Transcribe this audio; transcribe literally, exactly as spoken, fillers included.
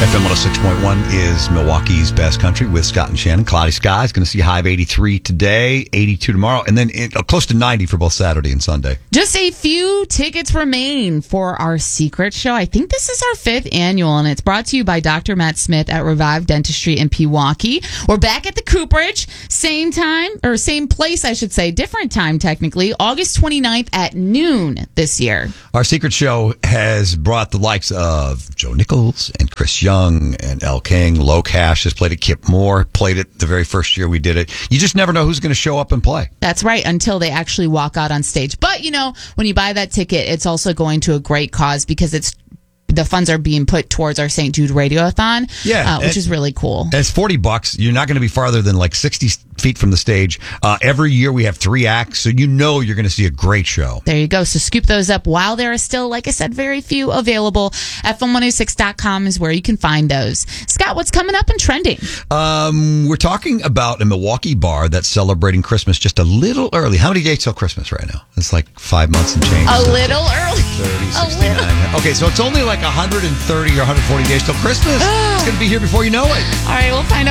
F M one oh six point one is Milwaukee's best country with Scott and Shannon. Cloudy skies. Going to see a high of eighty-three today, eighty-two tomorrow, and then it, uh, close to ninety for both Saturday and Sunday. Just a few tickets remain for our secret show. I think this is our fifth annual, and it's brought to you by Doctor Matt Smith at Revive Dentistry in Pewaukee. We're back at the Cooperage, same time, or same place, I should say, different time technically, August twenty-ninth at noon this year. Our secret show has brought the likes of Joe Nichols and Chris Young and Elle King. Low Cash has played it. Kip Moore played it the very first year we did it. You just never know who's going to show up and play. That's right, until they actually walk out on stage. But, you know, when you buy that ticket, it's also going to a great cause because it's the funds are being put towards our Saint Jude Radiothon, yeah, uh, which and, is really cool. And it's forty bucks. You're not going to be farther than like sixty feet from the stage. Uh, every year we have three acts, so you know you're going to see a great show. There you go. So scoop those up while there are still, like I said, very few available. F M one oh six dot com is where you can find those. Scott, what's coming up and trending? Um, we're talking about a Milwaukee bar that's celebrating Christmas just a little early. How many days till Christmas right now? It's like five months and change. A so little early. thirty, A sixty-nine. little. Okay, so it's only like one hundred thirty or one hundred forty days till Christmas. It's going to be here before you know it. All right, we'll find out.